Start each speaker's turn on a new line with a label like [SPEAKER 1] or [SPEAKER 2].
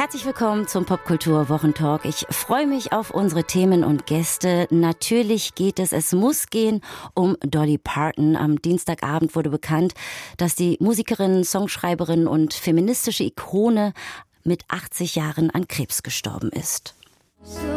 [SPEAKER 1] Herzlich willkommen zum Popkultur-Wochentalk. Ich freue mich auf unsere Themen und Gäste. Natürlich geht es muss gehen um Dolly Parton. Am Dienstagabend wurde bekannt, dass die Musikerin, Songschreiberin und feministische Ikone mit 80 Jahren an Krebs gestorben ist.